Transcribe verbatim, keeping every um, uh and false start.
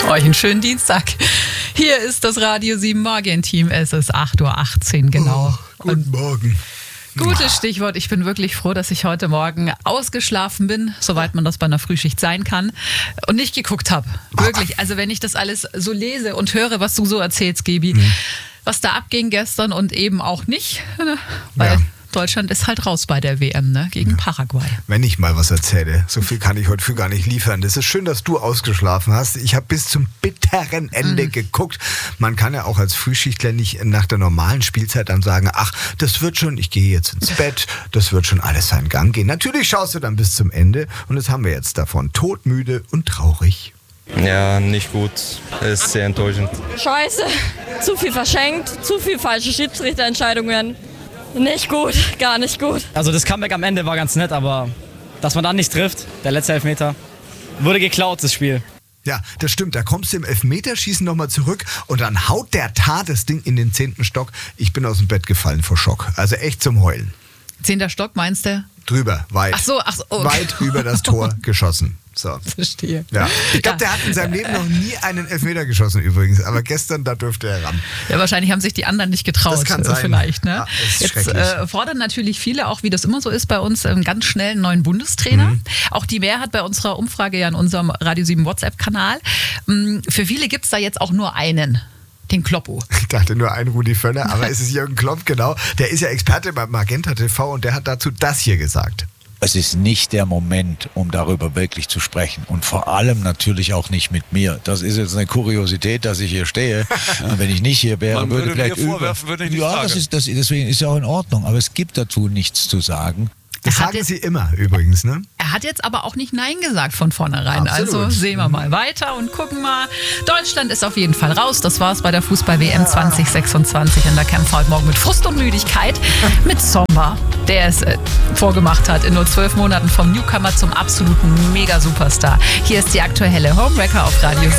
Euch einen schönen Dienstag. Hier ist das Radio sieben Morgenteam. Es ist acht Uhr achtzehn, genau. Oh, guten Morgen. Gutes Stichwort. Ich bin wirklich froh, dass ich heute Morgen ausgeschlafen bin, soweit man das bei einer Frühschicht sein kann, und nicht geguckt habe. Wirklich. Also wenn ich das alles so lese und höre, was du so erzählst, Gebi, mhm. was da abging gestern und eben auch nicht, ne? Weil ja. Deutschland ist halt raus bei der W M, ne? Gegen ja. Paraguay. Wenn ich mal was erzähle, so viel kann ich heute für gar nicht liefern. Das ist schön, dass du ausgeschlafen hast. Ich habe bis zum bitteren Ende mhm. geguckt. Man kann ja auch als Frühschichtler nicht nach der normalen Spielzeit dann sagen, ach, das wird schon, ich gehe jetzt ins Bett, das wird schon alles seinen Gang gehen. Natürlich schaust du dann bis zum Ende und das haben wir jetzt davon. Todmüde und traurig. Ja, nicht gut. Es ist sehr enttäuschend. Scheiße, zu viel verschenkt, zu viel falsche Schiedsrichterentscheidungen. Nicht gut, gar nicht gut. Also das Comeback am Ende war ganz nett, aber dass man dann nicht trifft, der letzte Elfmeter, wurde geklaut, das Spiel. Ja, das stimmt. Da kommst du im Elfmeterschießen nochmal zurück und dann haut der Tar das Ding in den zehnten Stock. Ich bin aus dem Bett gefallen vor Schock. Also echt zum Heulen. Zehnter Stock meinst du? Drüber, weit. Ach so, ach so. Okay. Weit über das Tor geschossen. So. Verstehe. Ja. Ich glaube, der hat in seinem Leben noch nie einen Elfmeter geschossen übrigens, aber gestern, da durfte er ran. Ja, wahrscheinlich haben sich die anderen nicht getraut. Das kann sein. Vielleicht, ne? Ja, das ist Jetzt äh, fordern natürlich viele, auch wie das immer so ist bei uns, einen ganz schnell einen neuen Bundestrainer. Mhm. Auch die Mehr hat bei unserer Umfrage ja in unserem Radio sieben WhatsApp-Kanal. Für viele gibt es da jetzt auch nur einen. Den Kloppo. Ich dachte nur ein Rudi Völler, aber es ist Jürgen Klopp, genau. Der ist ja Experte beim Magenta T V und der hat dazu das hier gesagt. Es ist nicht der Moment, um darüber wirklich zu sprechen. Und vor allem natürlich auch nicht mit mir. Das ist jetzt eine Kuriosität, dass ich hier stehe. Und wenn ich nicht hier wäre, Man würde, würde vielleicht mir vorwerfen, würde ich nicht Ja, sagen. das ist, das, deswegen ist ja auch in Ordnung. Aber es gibt dazu nichts zu sagen. Das sagen sie immer übrigens, ne? Er hat jetzt aber auch nicht Nein gesagt von vornherein. Absolut. Also sehen wir mal weiter und gucken mal. Deutschland ist auf jeden Fall raus. Das war's bei der Fußball-W M zwanzig sechsundzwanzig. Und da kämpfen wir heute Morgen mit Frust und Müdigkeit mit Sommer, der es äh, vorgemacht hat in nur zwölf Monaten vom Newcomer zum absoluten Mega-Superstar. Hier ist die aktuelle Homewrecker auf Radio